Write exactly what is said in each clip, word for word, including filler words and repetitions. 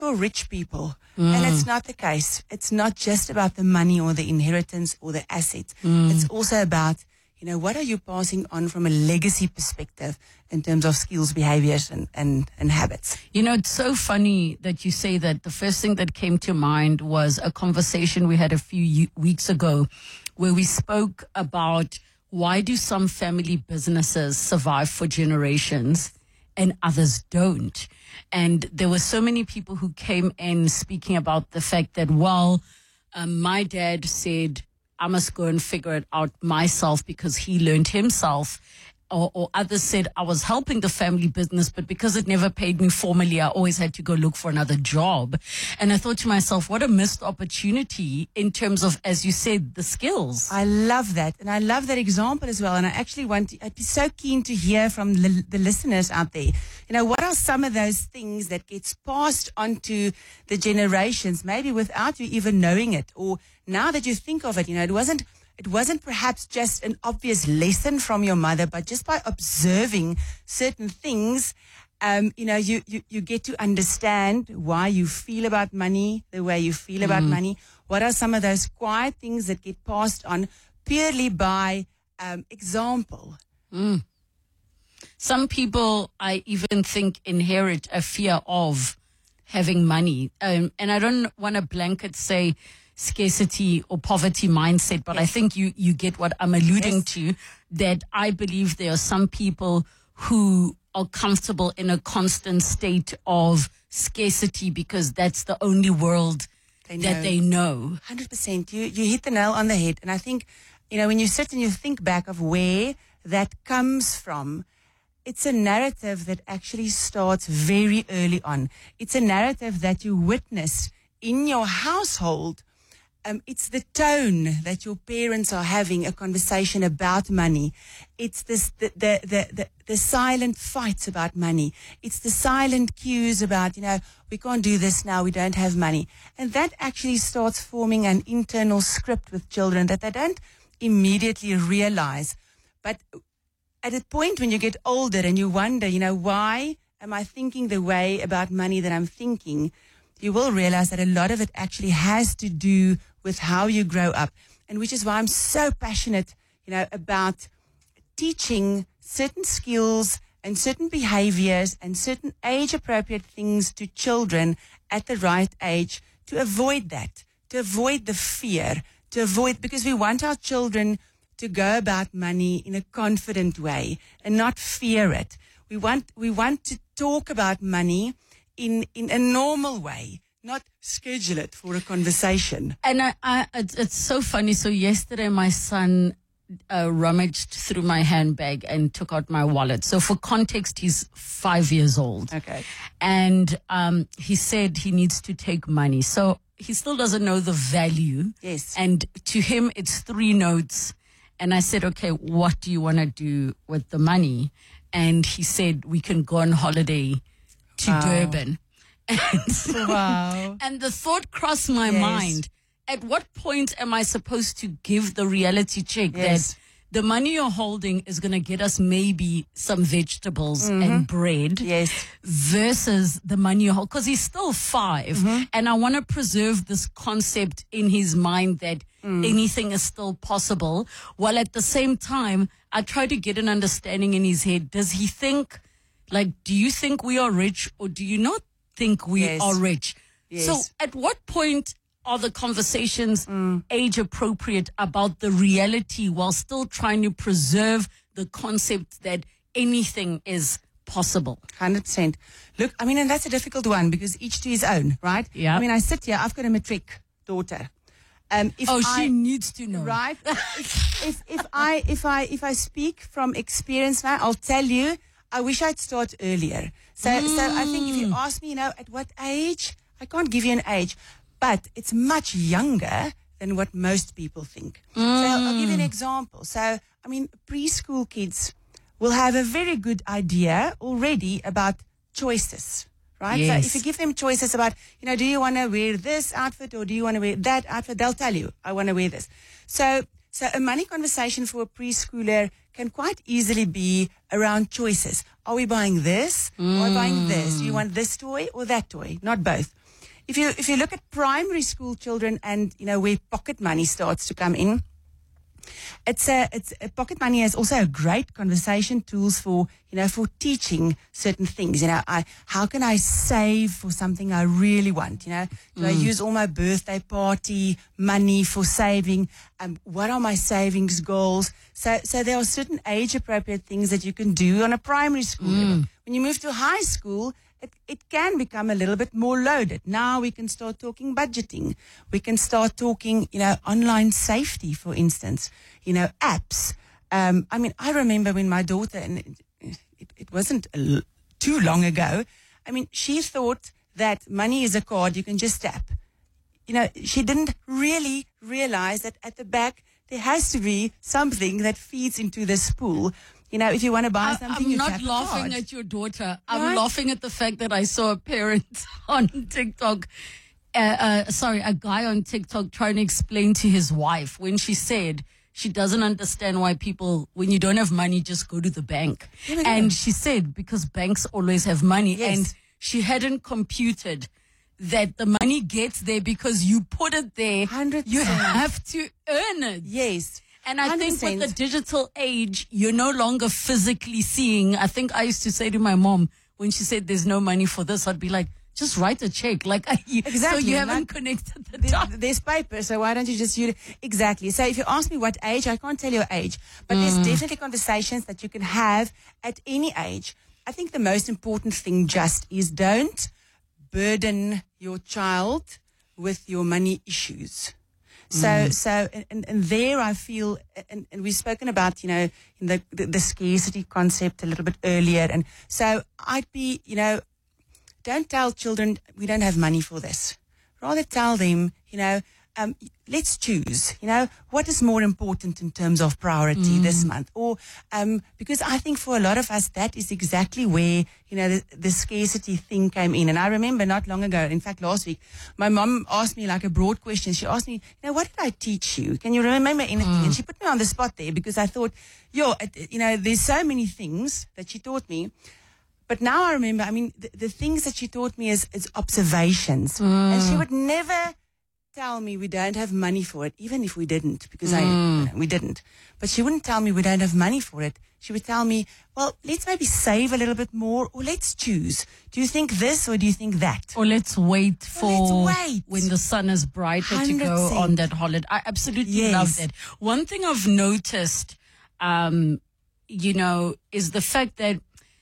for rich people. Mm. And it's not the case. It's not just about the money or the inheritance or the assets. Mm. It's also about, you know, what are you passing on from a legacy perspective in terms of skills, behaviors, and, and, and habits? You know, it's so funny that you say that. The first thing that came to mind was a conversation we had a few weeks ago where we spoke about why do some family businesses survive for generations and others don't. And there were so many people who came in speaking about the fact that, well, um, my dad said, I must go and figure it out myself because he learned himself. Or, or others said, I was helping the family business, but because it never paid me formally, I always had to go look for another job. And I thought to myself, what a missed opportunity in terms of, as you said, the skills. I love that. And I love that example as well. And I actually want to, I'd be so keen to hear from li- the listeners out there. You know, what are some of those things that gets passed on to the generations, maybe without you even knowing it? Or now that you think of it, you know, it wasn't, It wasn't perhaps just an obvious lesson from your mother, but just by observing certain things, um, you know, you, you, you get to understand why you feel about money, the way you feel about Mm. money. What are some of those quiet things that get passed on purely by um, example? Mm. Some people, I even think, inherit a fear of having money. Um, and I don't want to blanket say scarcity or poverty mindset, but yes. I think you, you get what I'm alluding Yes. to, that I believe there are some people who are comfortable in a constant state of scarcity because that's the only world they that they know. one hundred percent. You, you hit the nail on the head. And I think, you know, when you sit and you think back of where that comes from, it's a narrative that actually starts very early on. It's a narrative that you witness in your household. Um, it's the tone that your parents are having a conversation about money. It's this, the, the, the, the, the silent fights about money. It's the silent cues about, you know, we can't do this now, we don't have money. And that actually starts forming an internal script with children that they don't immediately realize. But at a point when you get older and you wonder, you know, why am I thinking the way about money that I'm thinking? You will realize that a lot of it actually has to do with how you grow up. And which is why I'm so passionate, you know, about teaching certain skills and certain behaviors and certain age-appropriate things to children at the right age to avoid that, to avoid the fear, to avoid, because we want our children to go about money in a confident way and not fear it. We want, we want to talk about money in, in a normal way, not schedule it for a conversation. And I, I, it's, it's so funny. So yesterday, my son uh, rummaged through my handbag and took out my wallet. So for context, he's five years old. Okay. And um, he said he needs to take money. So he still doesn't know the value. Yes. And to him, it's three notes. And I said, okay, what do you want to do with the money? And he said, we can go on holiday to Wow. Durban. And, Wow. and the thought crossed my Yes. mind. At what point am I supposed to give the reality check Yes. that the money you're holding is going to get us maybe some vegetables Mm-hmm. and bread Yes. versus the money you hold? Because he's still five. Mm-hmm. And I want to preserve this concept in his mind that Mm. anything is still possible. While at the same time, I try to get an understanding in his head. Does he think, like, do you think we are rich or do you not think we Yes. are rich? Yes. So at what point are the conversations Mm. age appropriate about the reality while still trying to preserve the concept that anything is possible? one hundred percent. Look, I mean, and that's a difficult one because each to his own, right? Yeah. I mean, I sit here, I've got a matric daughter. Um, if Oh, I, she needs to know. Right? if, if, if I, if I, if I speak from experience now, I'll tell you, I wish I'd start earlier. So, Mm. so I think if you ask me, you know, at what age, I can't give you an age, but it's much younger than what most people think. Mm. So I'll give you an example. So, I mean, preschool kids will have a very good idea already about choices, right? Yes. So if you give them choices about, you know, do you want to wear this outfit or do you want to wear that outfit? They'll tell you, I want to wear this. So, so a money conversation for a preschooler can quite easily be around choices. Are we buying this or are we buying this? Do you want this toy or that toy? Not both. if you if you look at primary school children and, you know, where pocket money starts to come in, It's a, it's a, pocket money is also a great conversation tools for, you know, for teaching certain things. You know, I, how can I save for something I really want? You know, do mm. I use all my birthday party money for saving? Um, what are my savings goals? So, so there are certain age appropriate things that you can do on a primary school mm. level. When you move to high school, It, it can become a little bit more loaded. Now we can start talking budgeting. We can start talking, you know, online safety, for instance, you know, apps. Um, I mean, I remember when my daughter, and it, it, it wasn't l- too long ago, I mean, she thought that money is a card you can just tap. You know, she didn't really realize that at the back there has to be something that feeds into this pool. You know, if you want to buy something, I'm you not tap laughing the card. at your daughter. I'm Right? laughing at the fact that I saw a parent on TikTok, uh, uh, sorry, a guy on TikTok trying to explain to his wife when she said she doesn't understand why people, when you don't have money, just go to the bank. There we go. And she said because banks always have money. Yes. And she hadn't computed that the money gets there because you put it there. one hundred percent. You have to earn it. Yes. And I one hundred think with percent. the digital age, you're no longer physically seeing. I think I used to say to my mom, when she said there's no money for this, I'd be like, just write a check. Like, you, Exactly. So you haven't Like, connected the There- dots. There's paper, so why don't you just use it? Exactly. So if you ask me what age, I can't tell your age, but there's definitely conversations that you can have at any age. I think the most important thing just is don't burden your child with your money issues. So, mm. so, and, and there I feel, and, and we've spoken about, you know, in the, the, the scarcity concept a little bit earlier. And so I'd be, you know, don't tell children we don't have money for this. Rather tell them, you know, um, let's choose, you know, what is more important in terms of priority mm. this month? Or, um, because I think for a lot of us, that is exactly where, you know, the, the scarcity thing came in. And I remember not long ago, in fact, last week, my mom asked me like a broad question. She asked me, you know, what did I teach you? Can you remember anything? Mm. And she put me on the spot there because I thought, yo, you know, there's so many things that she taught me. But now I remember, I mean, the, the things that she taught me is, is observations. Mm. And she would never tell me we don't have money for it, even if we didn't, because mm. I, you know, we didn't. But she wouldn't tell me we don't have money for it. She would tell me, well, let's maybe save a little bit more, or let's choose. Do you think this or do you think that? Or let's wait for let's wait. when the sun is brighter one hundred to percent. go on that holiday. I absolutely Yes. love that. One thing I've noticed, um, you know, is the fact that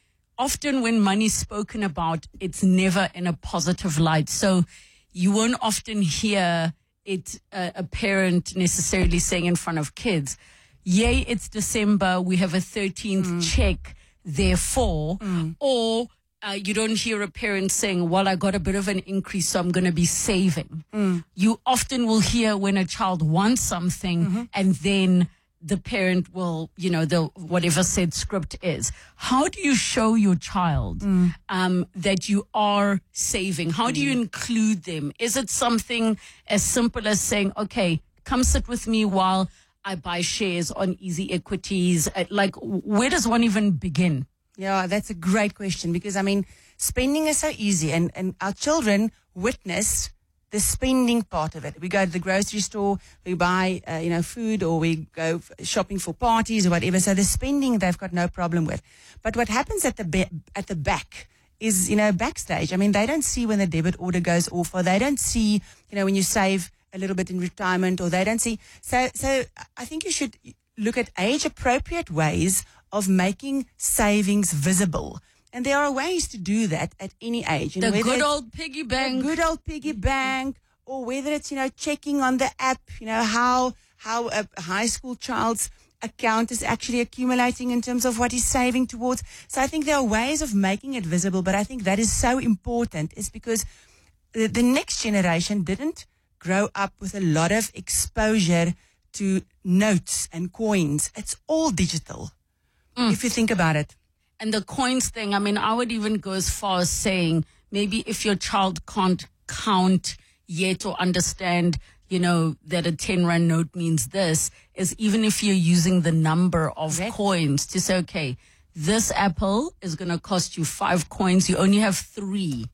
often when money's spoken about, it's never in a positive light. So you won't often hear it, uh, a parent necessarily saying in front of kids, yay, it's December, we have a thirteenth mm. check, therefore, mm. or uh, you don't hear a parent saying, well, I got a bit of an increase, so I'm going to be saving. Mm. You often will hear when a child wants something mm-hmm. and then the parent will, you know, the whatever said script is. How do you show your child mm. um, that you are saving? How do you include them? Is it something as simple as saying, okay, come sit with me while I buy shares on Easy Equities? Like, where does one even begin? Yeah, that's a great question because, I mean, spending is so easy and, and our children witness the spending part of it. We go to the grocery store, we buy, uh, you know, food, or we go f- shopping for parties or whatever. So the spending they've got no problem with. But what happens at the be- at the back is, you know, backstage. I mean, they don't see when the debit order goes off, or they don't see, you know, when you save a little bit in retirement, or they don't see. So, so I think you should look at age appropriate ways of making savings visible. And there are ways to do that at any age. You the know, good old piggy bank. Good old piggy bank, or whether it's, you know, checking on the app, you know, how how a high school child's account is actually accumulating in terms of what he's saving towards. So I think there are ways of making it visible, but I think that is so important is because the, the next generation didn't grow up with a lot of exposure to notes and coins. It's all digital, mm. if you think about it. And the coins thing, I mean, I would even go as far as saying maybe if your child can't count yet or understand, you know, that a ten rand note means this, is even if you're using the number of Correct. coins to say, okay, this apple is going to cost you five coins. You only have three.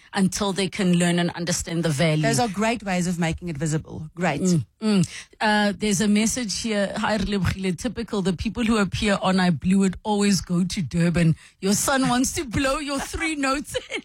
until they can learn and understand the value. Those are great ways of making it visible. Great. Mm, mm. Uh, there's a message here. Hi, Relebogile. Typical. The people who appear on I Blew It always go to Durban. Your son wants to blow your three notes in.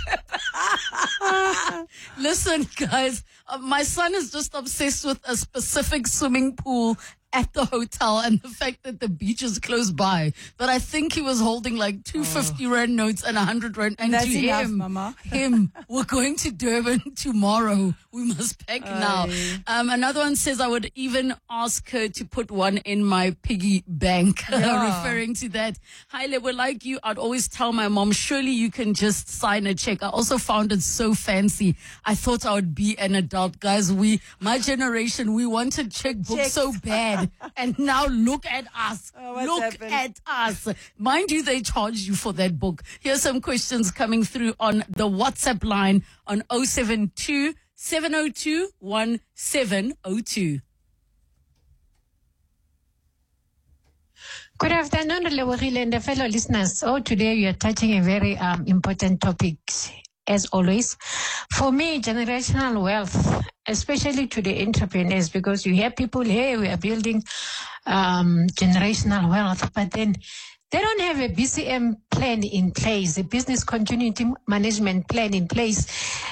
Listen, guys, uh, my son is just obsessed with a specific swimming pool at the hotel and the fact that the beach is close by. But I think he was holding like two fifty rand notes and one hundred rand. And That's to enough, him, Mama. him, we're going to Durban tomorrow. We must pack now. Um, another one says, I would even ask her to put one in my piggy bank, Yeah. referring to that. Hi, Lebo, like you, I'd always tell my mom, surely you can just sign a check. I also found it so fancy. I thought I would be an adult. Guys, we, my generation, we wanted checkbooks Checks. so bad. And now look at us. Oh, what's look happened? at us. Mind you, they charge you for that book. Here's some questions coming through on the WhatsApp line on oh seven two, seven oh two, one seven oh two. Good afternoon, Relebogile and the fellow listeners. Oh, today you are touching a very um, important topic, as always. For me, generational wealth, especially to the entrepreneurs, because you hear people, hey, we are building um, generational wealth, but then they don't have a B C M plan in place, a business continuity management plan in place,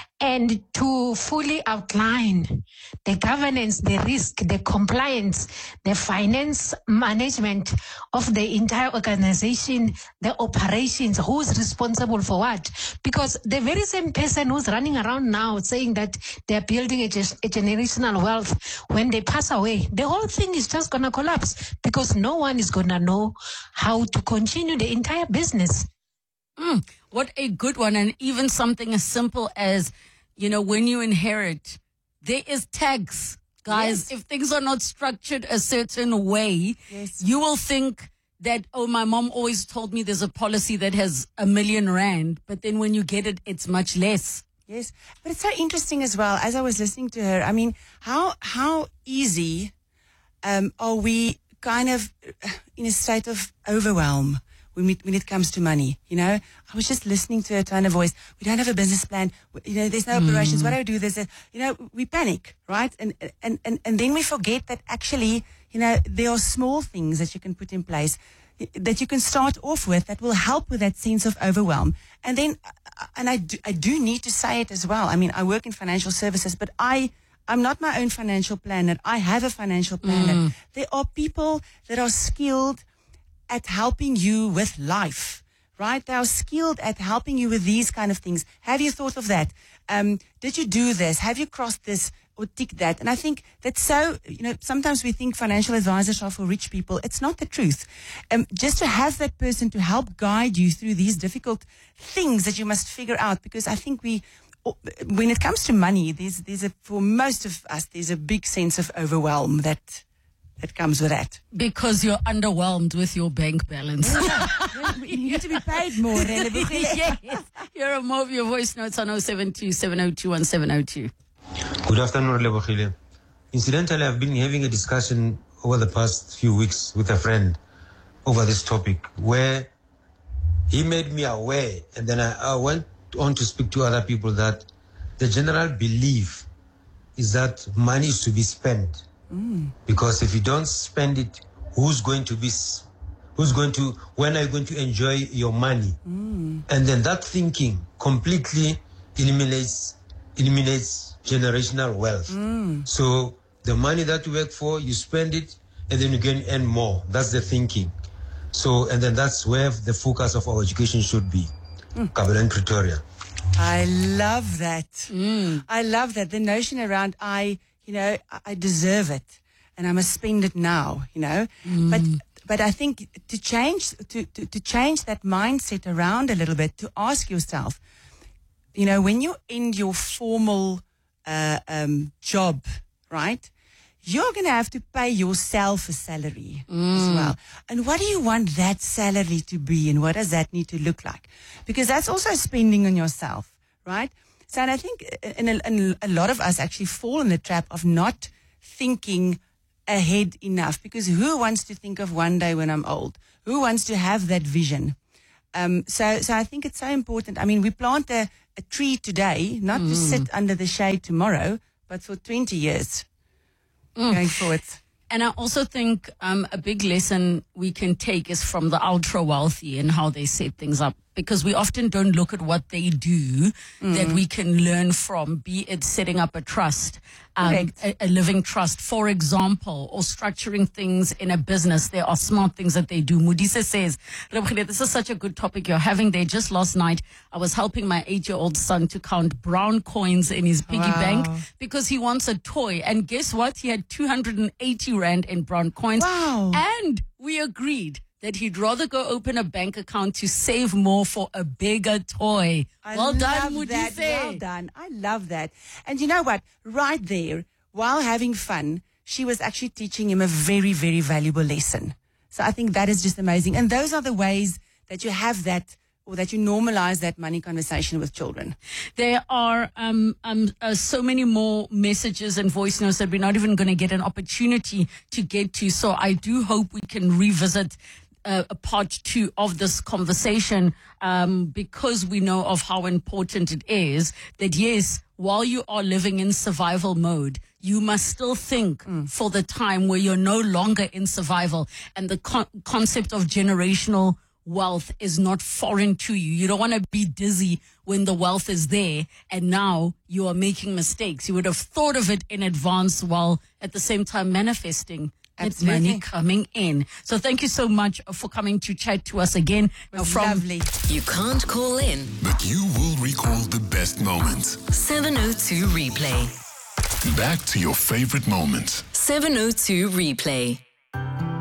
and to fully outline the governance, the risk, the compliance, the finance management of the entire organization, the operations, who's responsible for what. Because the very same person who's running around now saying that they're building a, ge- a generational wealth, when they pass away, the whole thing is just going to collapse because no one is going to know how to continue the entire business. Mm, what a good one. And even something as simple as, you know, when you inherit, there is tax. Guys, Yes. if things are not structured a certain way, Yes. you will think that, oh, my mom always told me there's a policy that has a million rand, but then when you get it, it's much less. Yes, but it's so interesting as well. As I was listening to her, I mean, how how easy um, are we kind of uh, in a state of overwhelm when, we, when it comes to money? You know, I was just listening to her tone of voice. We don't have a business plan. You know, there's no operations. What do I do? There's a, you know, we panic, right? And and and and then we forget that actually, you know, there are small things that you can put in place that you can start off with that will help with that sense of overwhelm. And then, uh, and I do, I do need to say it as well. I mean, I work in financial services, but I, I'm not my own financial planner. I have a financial planner. Mm. There are people that are skilled at helping you with life, right? They are skilled at helping you with these kind of things. Have you thought of that? Um, did you do this? Have you crossed this? Or tick that. And I think that's so, you know, sometimes we think financial advisors are for rich people. It's not the truth. Um, just to have that person to help guide you through these difficult things that you must figure out, because I think we, when it comes to money, there's, there's a, for most of us, there's a big sense of overwhelm that, that comes with that. Because you're underwhelmed with your bank balance. You need to be paid more. Yes. You're a more of your voice notes on oh seven two, seven oh two, one seven oh two. Good afternoon, Relebogile. Incidentally, I've been having a discussion over the past few weeks with a friend over this topic where he made me aware, and then I, I went on to speak to other people, that the general belief is that money is to be spent. Mm. Because if you don't spend it, who's going to be, who's going to, when are you going to enjoy your money? Mm. And then that thinking completely eliminates, eliminates generational wealth. Mm. So the money that you work for, you spend it, and then you can earn more. That's the thinking. So, and then that's where the focus of our education should be. Mm. Kabel Pretoria. I love that. Mm. I love that. The notion around I, you know, I deserve it and I must spend it now, you know. Mm. But but I think to change to, to, to change that mindset around a little bit, to ask yourself, you know, when you end your formal Uh, um, job, right? You're going to have to pay yourself a salary mm. as well. And what do you want that salary to be, and what does that need to look like? Because that's also spending on yourself, right? So, and I think in a, in a lot of us actually fall in the trap of not thinking ahead enough, because who wants to think of one day when I'm old? Who wants to have that vision? Um, so, so I think it's so important. I mean, we plant a, a tree today, not to sit under the shade tomorrow, but for twenty years going forward. And I also think um, a big lesson we can take is from the ultra wealthy and how they set things up, because we often don't look at what they do mm. that we can learn from, be it setting up a trust, um, a, a living trust, for example, or structuring things in a business. There are smart things that they do. Modise says, this is such a good topic you're having there. Just last night, I was helping my eight-year-old son to count brown coins in his piggy Wow. bank because he wants a toy. And guess what? He had two hundred eighty rand in brown coins. Wow. And we agreed that he'd rather go open a bank account to save more for a bigger toy. I well done, love that. Modise. Well done. I love that. And you know what? Right there, while having fun, she was actually teaching him a very, very valuable lesson. So I think that is just amazing. And those are the ways that you have that, or that you normalize that money conversation with children. There are um, um, uh, so many more messages and voice notes that we're not even going to get an opportunity to get to. So I do hope we can revisit uh, a part two of this conversation um, because we know of how important it is that, yes, while you are living in survival mode, you must still think mm. for the time where you're no longer in survival. And the con- concept of generational wealth is not foreign to you. You don't want to be dizzy when the wealth is there and now you are making mistakes. You would have thought of it in advance while at the same time manifesting that money coming in. So thank you so much for coming to chat to us again. It was From lovely. You can't call in, but you will recall the best moments. seven oh two Replay. Back to your favorite moments. seven oh two Replay.